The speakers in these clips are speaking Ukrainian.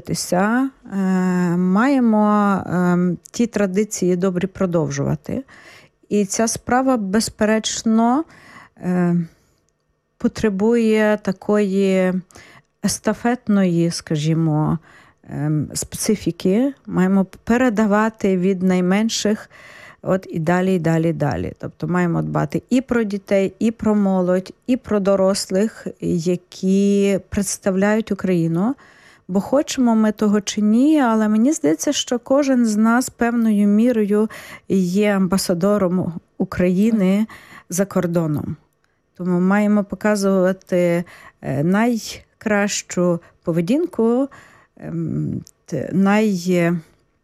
вчитися, маємо ті традиції добрі продовжувати. І ця справа, безперечно, потребує такої естафетної, скажімо, специфіки. Маємо передавати від найменших і далі, і далі, і далі. Тобто маємо дбати і про дітей, і про молодь, і про дорослих, які представляють Україну. Бо хочемо ми того чи ні, але мені здається, що кожен з нас певною мірою є амбасадором України за кордоном. Тому маємо показувати найкращу поведінку, найбільш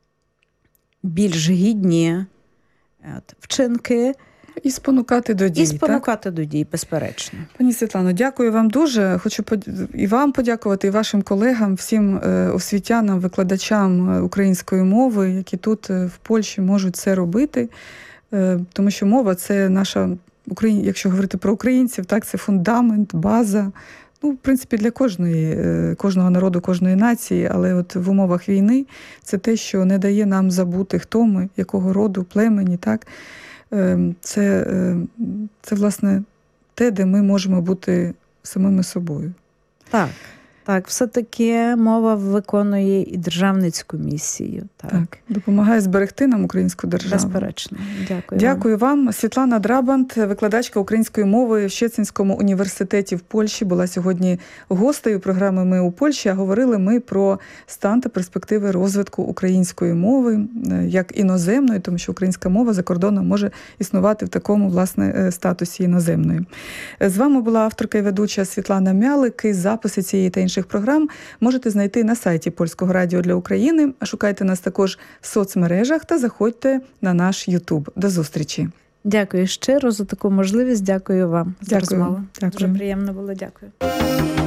гідні вчинки. І спонукати до дій. І спонукати до дій, безперечно. Пані Світлано, дякую вам дуже. Хочу і вам подякувати, і вашим колегам, всім освітянам, викладачам української мови, які тут в Польщі можуть це робити. Тому що мова – це наша, якщо говорити про українців, так, це фундамент, база. В принципі, для кожного народу, кожної нації, але от в умовах війни це те, що не дає нам забути, хто ми, якого роду, племені, так. Це, власне, те, де ми можемо бути самими собою. Так, все-таки мова виконує і державницьку місію. Так, допомагає зберегти нам українську державу. Безперечно. Дякую вам. Світлана Драбант, викладачка української мови в Щецинському університеті в Польщі, була сьогодні гостею програми «Ми у Польщі», а говорили ми про стан та перспективи розвитку української мови як іноземної, тому що українська мова за кордоном може існувати в такому, власне, статусі іноземної. З вами була авторка і ведуча Світлана Мялик. Записи цієї та інших програм можете знайти на сайті Польського радіо для України. Шукайте нас також в соцмережах та заходьте на наш YouTube. До зустрічі. Дякую щиро за таку можливість. Дякую вам за розмову. Дякую. Дуже приємно було. Дякую.